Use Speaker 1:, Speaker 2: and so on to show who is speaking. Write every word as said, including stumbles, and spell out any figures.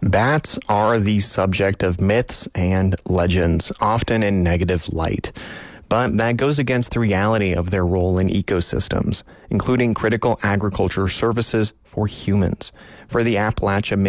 Speaker 1: Bats are the subject of myths and legends, often in negative light. But that goes against the reality of their role in ecosystems, including critical agriculture services for humans. For the Appalachia